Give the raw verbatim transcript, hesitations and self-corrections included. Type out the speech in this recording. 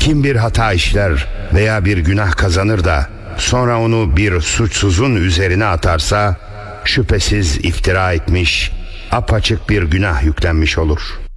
Kim bir hata işler veya bir günah kazanır da sonra onu bir suçsuzun üzerine atarsa şüphesiz iftira etmiş, apaçık bir günah yüklenmiş olur.